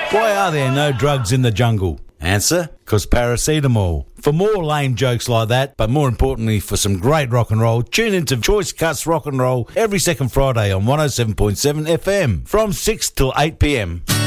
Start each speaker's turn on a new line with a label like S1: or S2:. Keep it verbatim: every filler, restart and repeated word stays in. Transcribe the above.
S1: Why are there no drugs in the jungle? Answer, because paracetamol. For more lame jokes like that, but more importantly for some great rock and roll, tune into Choice Cuts Rock and Roll every second Friday on one oh seven point seven F M from six till eight p m.